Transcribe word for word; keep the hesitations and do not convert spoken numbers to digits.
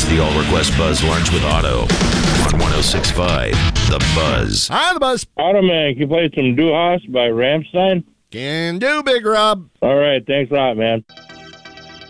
It's the All Request Buzz Lunch with Otto on one oh six point five The Buzz. Hi, The Buzz. Otto Man, can you play some Du Hast by Rammstein? Can do, Big Rob. All right, thanks a lot, man.